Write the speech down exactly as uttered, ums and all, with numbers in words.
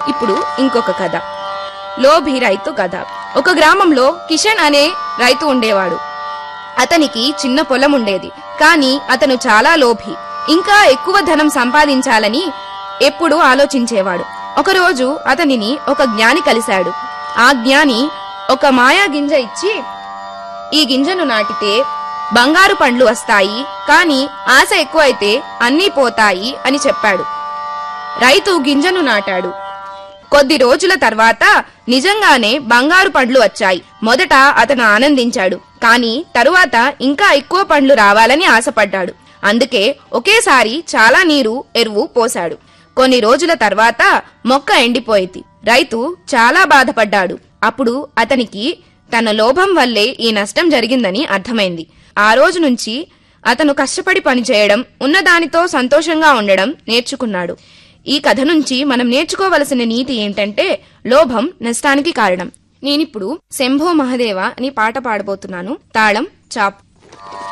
ఇప్పుడు ఇంకొక కథ, లోభి రైతు కథ. ఒక గ్రామంలో కిషన్ అనే రైతు ఉండేవాడు. అతనికి చిన్న పొలం ఉండేది. కాని అతను చాలా లోభి. ఇంకా ఎక్కువ ధనం సంపాదించాలని ఎప్పుడూ ఆలోచించేవాడు. ఒకరోజు అతనిని ఒక జ్ఞాని కలిశాడు. ఆ జ్ఞాని ఒక మాయా గింజ ఇచ్చి, ఈ గింజను నాటితే బంగారు పండ్లు వస్తాయి, కాని ఆశ ఎక్కువైతే అన్నీ పోతాయి అని చెప్పాడు. రైతు గింజను నాటాడు. కొద్ది రోజుల తర్వాత నిజంగానే బంగారు పండ్లు వచ్చాయి. మొదట అతను ఆనందించాడు. కాని తరువాత ఇంకా ఎక్కువ పండ్లు రావాలని ఆశపడ్డాడు. అందుకే ఒకేసారి చాలా నీరు, ఎరువు పోశాడు. కొన్ని రోజుల తర్వాత మొక్క ఎండిపోయింది. రైతు చాలా బాధపడ్డాడు. అప్పుడు అతనికి తన లోభం వల్లే ఈ నష్టం జరిగిందని అర్థమైంది. ఆ రోజు నుంచి అతను కష్టపడి పనిచేయడం, ఉన్నదానితో సంతోషంగా ఉండడం నేర్చుకున్నాడు. ఈ కథ నుంచి మనం నేర్చుకోవలసిన నీతి ఏంటంటే, లోభం నష్టానికి కారణం. నేనిప్పుడు శంభో మహదేవ అని పాట పాడబోతున్నాను. తాళం చాప్.